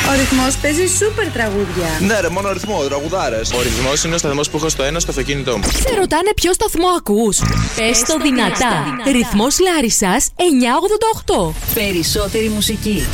Ο Ρυθμός παίζει σούπερ τραγούδια. Ναι, ρε, μόνο ρυθμό, τραγουδάρες. Ο Ρυθμός είναι ο σταθμός που έχω στο ένα στο αυτοκίνητό μου. Σε ρωτάνε ποιο σταθμό ακούς? Πες το δυνατά. Ρυθμός Λάρισσας 988. Περισσότερη μουσική.